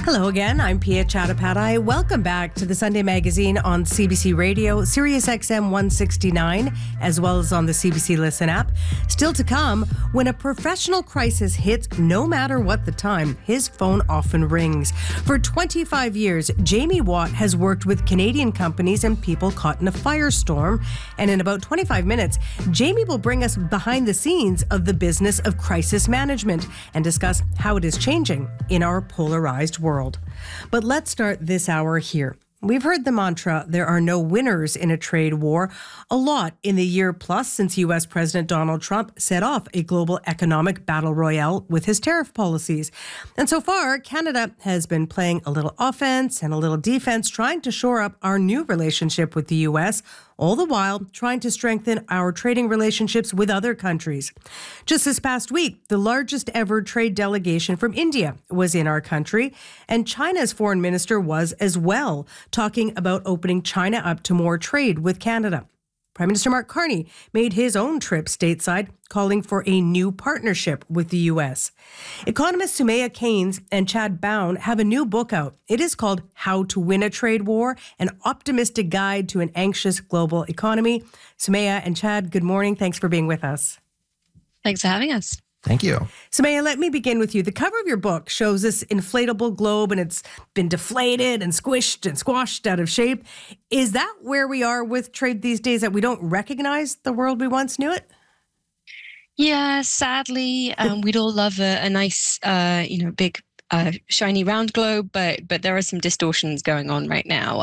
Hello again, I'm Pia Chattopadhyay. Welcome back to the Sunday Magazine on CBC Radio, Sirius XM 169, as well as on the CBC Listen app. Still to come, when a professional crisis hits, no matter what the time, his phone often rings. For 25 years, Jamie Watt has worked with Canadian companies and people caught in a firestorm. And in about 25 minutes, Jamie will bring us behind the scenes of the business of crisis management and discuss how it is changing in our polarized world. But let's start this hour here. We've heard the mantra, there are no winners in a trade war, a lot in the year plus since U.S. President Donald Trump set off a global economic battle royale with his tariff policies. And so far, Canada has been playing a little offense and a little defense, trying to shore up our new relationship with the U.S., all the while trying to strengthen our trading relationships with other countries. Just this past week, the largest ever trade delegation from India was in our country, and China's foreign minister was as well, talking about opening China up to more trade with Canada. Prime Minister Mark Carney made his own trip stateside, calling for a new partnership with the U.S. Economists Soumaya Keynes and Chad Bown have a new book out. It is called How to Win a Trade War, an optimistic guide to an anxious global economy. Soumaya and Chad, good morning. Thanks for being with us. Thanks for having us. Thank you. Soumaya, let me begin with you. The cover of your book shows this inflatable globe, and it's been deflated and squished and squashed out of shape. Is that where we are with trade these days, that we don't recognize the world we once knew it? Yeah, sadly, we'd all love a nice, big, shiny round globe, but there are some distortions going on right now.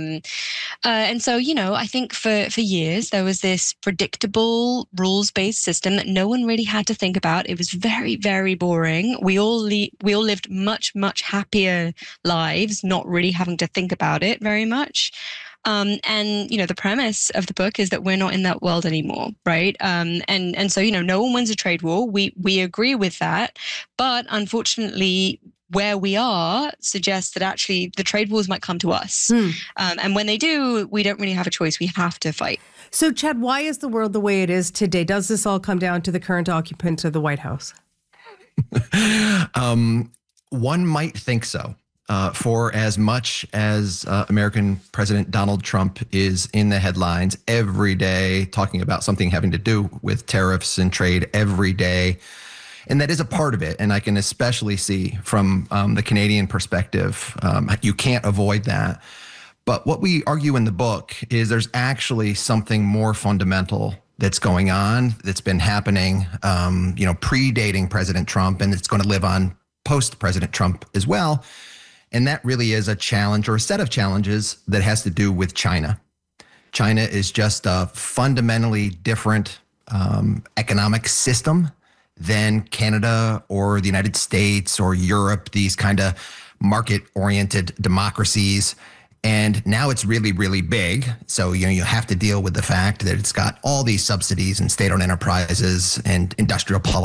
And so, I think for years, there was this predictable rules-based system that no one really had to think about. It was very, very boring. We all lived much, much happier lives, not really having to think about it very much. The premise of the book is that we're not in that world anymore, right? And so, no one wins a trade war. We agree with that. But unfortunately, where we are suggests that actually the trade wars might come to us. And when they do, we don't really have a choice. We have to fight. So, Chad, why is the world the way it is today? Does this all come down to the current occupants of the White House? One might think so. For as much as American President Donald Trump is in the headlines every day, talking about something having to do with tariffs and trade every day, and that is a part of it. And I can especially see from the Canadian perspective, you can't avoid that. But what we argue in the book is there's actually something more fundamental that's going on, that's been happening, predating President Trump, and it's going to live on post-President Trump as well. And that really is a challenge, or a set of challenges, that has to do with China. China is just a fundamentally different economic system than Canada or the United States or Europe, these kind of market-oriented democracies. And now it's really, really big. So, you have to deal with the fact that it's got all these subsidies and state-owned enterprises and industrial policies